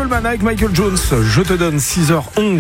Coleman avec Michael Jones. Je te donne 6h11.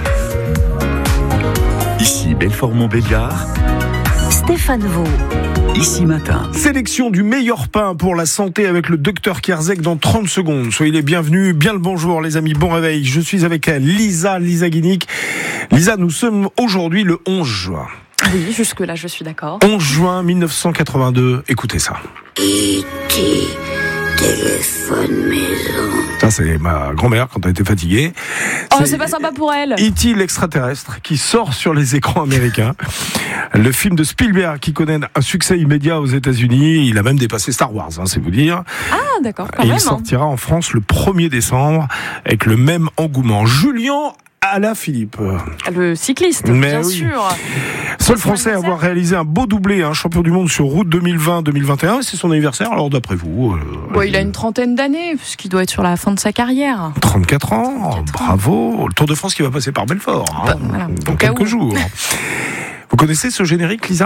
Ici Belfort-Montbéliard. Stéphane Vaux. Ici Matin. Sélection du meilleur pain pour la santé avec le docteur Kierzek dans 30 secondes. Soyez les bienvenus. Bien le bonjour les amis. Bon réveil. Je suis avec Lisa Guinic. Lisa, nous sommes aujourd'hui le 11 juin. Oui, jusque-là, je suis d'accord. 11 juin 1982. Écoutez ça. E.T. téléphone maison. Ça, c'est ma grand-mère quand elle était fatiguée. Oh, c'est pas sympa pour elle. E.T. l'extraterrestre qui sort sur les écrans américains. Le film de Spielberg qui connaît un succès immédiat aux États-Unis. Il a même dépassé Star Wars, c'est vous dire. Ah, d'accord, quand Et même. il sortira en France le 1er décembre avec le même engouement. Julien Alaphilippe. Le cycliste, Mais bien oui. sûr. Seul Français à avoir réalisé un beau doublé, champion du monde sur route 2020-2021. C'est son anniversaire, alors d'après vous Il a une trentaine d'années, puisqu'il doit être sur la fin de sa carrière. 34 ans, bravo. Le Tour de France qui va passer par Belfort, Voilà, dans au cas quelques où. jours. Vous connaissez ce générique, Lisa?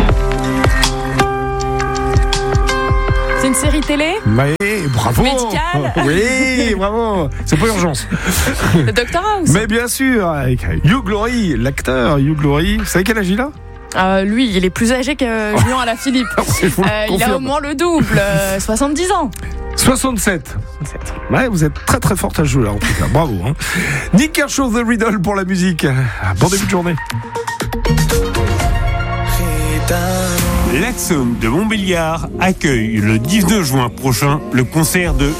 C'est une série télé? Oui, bravo. Médicale. Oui, bravo. C'est pas urgence. Le Dr House. Mais bien sûr, avec Hugh Laurie, l'acteur Hugh Laurie. Vous savez quel âge il a? Lui, il est plus âgé que Julien Alaphilippe. Je vous le Il a confirme. au moins le double, 70 ans. 67. Ouais, vous êት très très forte à jouer là, en tout cas. Bravo. Nick Kershaw, The Riddle pour la musique. Bon début de journée. L'Axone de Montbéliard accueille le 19 juin prochain le concert de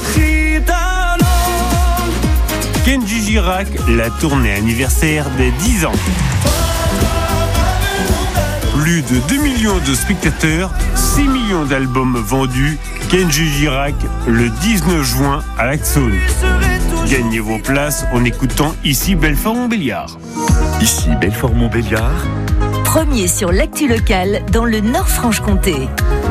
Kenji Girac, la tournée anniversaire des 10 ans. Plus de 2 millions de spectateurs, 6 millions d'albums vendus. Kenji Girac, le 19 juin à l'Axone. Gagnez vos places en écoutant ici Belfort-Montbéliard. Ici Belfort-Montbéliard. Premier sur l'actu locale dans le Nord-Franche-Comté.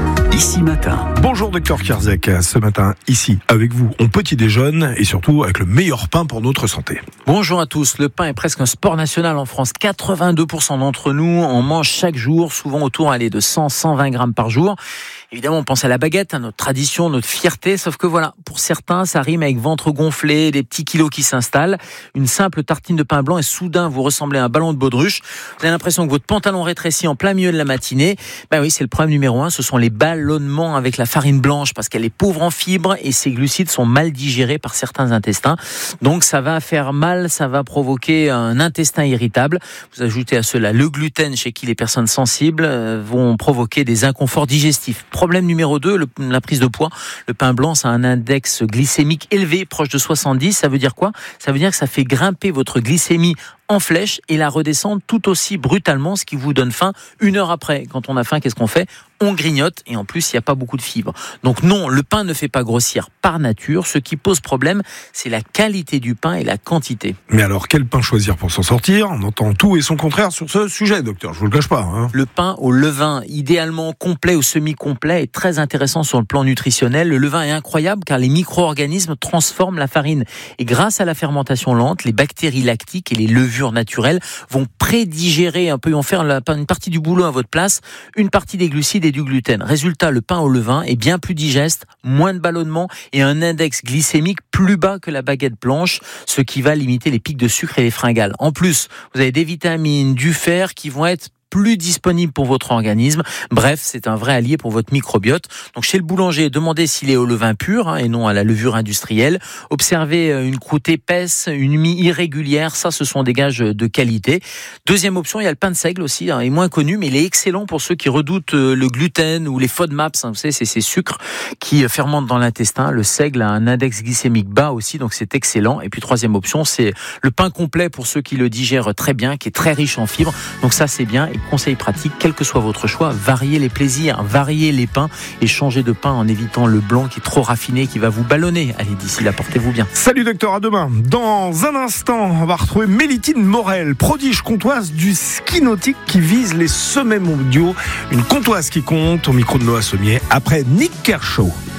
Ici Matin. Bonjour Dr Kierzek, ce matin ici avec vous, on petit déjeune et surtout avec le meilleur pain pour notre santé. Bonjour à tous. Le pain est presque un sport national en France. 82% d'entre nous en mangent chaque jour, souvent autour de 100-120 grammes par jour. Évidemment, on pense à la baguette, à notre tradition, notre fierté, sauf que voilà, pour certains, ça rime avec ventre gonflé, des petits kilos qui s'installent. Une simple tartine de pain blanc et soudain, vous ressemblez à un ballon de baudruche. Vous avez l'impression que votre pantalon rétrécit en plein milieu de la matinée. Oui, c'est le problème numéro 1, ce sont les ballonnements avec la farine blanche, parce qu'elle est pauvre en fibres et ses glucides sont mal digérés par certains intestins. Donc ça va faire mal, ça va provoquer un intestin irritable. Vous ajoutez à cela le gluten, chez qui les personnes sensibles vont provoquer des inconforts digestifs. Problème numéro 2, la prise de poids. Le pain blanc, ça a un index glycémique élevé, proche de 70. Ça veut dire quoi? Ça veut dire que ça fait grimper votre glycémie en flèche et la redescendre tout aussi brutalement, ce qui vous donne faim 1 heure après. Quand on a faim, qu'est-ce qu'on fait? On grignote et en plus, il n'y a pas beaucoup de fibres. Donc non, le pain ne fait pas grossir par nature. Ce qui pose problème, c'est la qualité du pain et la quantité. Mais alors, quel pain choisir pour s'en sortir? On entend tout et son contraire sur ce sujet, docteur, je vous le cache pas. Le pain au levain, idéalement complet ou semi-complet, est très intéressant sur le plan nutritionnel. Le levain est incroyable car les micro-organismes transforment la farine. Et grâce à la fermentation lente, les bactéries lactiques et les levures naturelles vont prédigérer un peu, ils vont faire une partie du boulot à votre place, une partie des glucides et du gluten. Résultat, le pain au levain est bien plus digeste, moins de ballonnement et un index glycémique plus bas que la baguette blanche, ce qui va limiter les pics de sucre et les fringales. En plus, vous avez des vitamines, du fer qui vont être plus disponible pour votre organisme. Bref, c'est un vrai allié pour votre microbiote. Donc chez le boulanger, demandez s'il est au levain pur et non à la levure industrielle. Observez une croûte épaisse, une mie irrégulière, ça ce sont des gages de qualité. Deuxième option, il y a le pain de seigle aussi, il est moins connu mais il est excellent pour ceux qui redoutent le gluten ou les FODMAPs, vous savez, c'est ces sucres qui fermentent dans l'intestin. Le seigle a un index glycémique bas aussi, donc c'est excellent. Et puis troisième option, c'est le pain complet pour ceux qui le digèrent très bien, qui est très riche en fibres. Donc ça c'est bien. Et conseil pratique, quel que soit votre choix, variez les plaisirs, variez les pains et changez de pain en évitant le blanc qui est trop raffiné, qui va vous ballonner. Allez, d'ici là, portez-vous bien. Salut docteur, à demain. Dans un instant, on va retrouver Mélitine Morel, prodige comtoise du ski nautique qui vise les sommets mondiaux. Une comtoise qui compte au micro de Noah Sommier après Nick Kershaw.